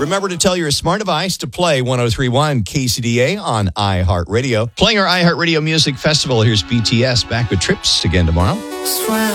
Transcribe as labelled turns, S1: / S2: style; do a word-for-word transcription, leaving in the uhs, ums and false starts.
S1: Remember to tell your smart device to play one oh three point one K C D A on iHeartRadio. Playing our iHeartRadio Music Festival, here's B T S back with Trips again tomorrow.